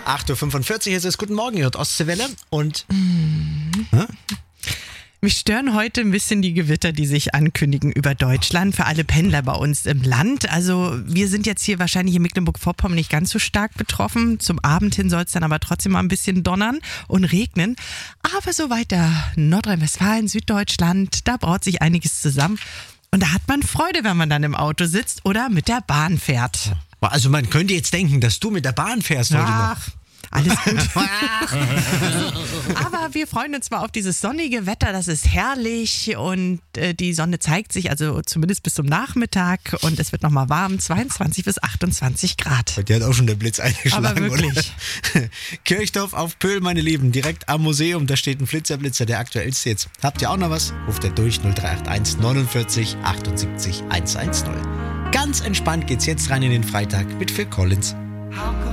8.45 Uhr ist es. Guten Morgen, ihr hört Ostseewelle. Und mich stören heute ein bisschen die Gewitter, die sich ankündigen über Deutschland für alle Pendler bei uns im Land. Also wir sind jetzt hier wahrscheinlich in Mecklenburg-Vorpommern nicht ganz so stark betroffen. Zum Abend hin soll es dann aber trotzdem mal ein bisschen donnern und regnen. Aber so weiter Nordrhein-Westfalen, Süddeutschland, da braut sich einiges zusammen. Und da hat man Freude, wenn man dann im Auto sitzt oder mit der Bahn fährt. also man könnte jetzt denken, dass du mit der Bahn fährst heute noch. Ach, alles gut. Aber wir freuen uns mal auf dieses sonnige Wetter, das ist herrlich und die Sonne zeigt sich, also zumindest bis zum Nachmittag und es wird nochmal warm, 22 bis 28 Grad. Die hat auch schon der Blitz eingeschlagen, Aber wirklich. oder? Kirchdorf auf Pöhl, meine Lieben, direkt am Museum, da steht ein Blitzerblitzer, der aktuellste jetzt. Habt ihr auch noch was? Ruft er durch 0381 49 78 110. Ganz entspannt geht's jetzt rein in den Freitag mit Phil Collins.